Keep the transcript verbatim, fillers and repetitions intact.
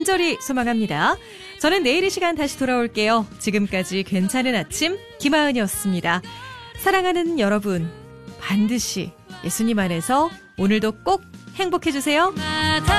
간절히 소망합니다. 저는 내일 이 시간 다시 돌아올게요. 지금까지 괜찮은 아침 김하은이었습니다. 사랑하는 여러분, 반드시 예수님 안에서 오늘도 꼭 행복해주세요.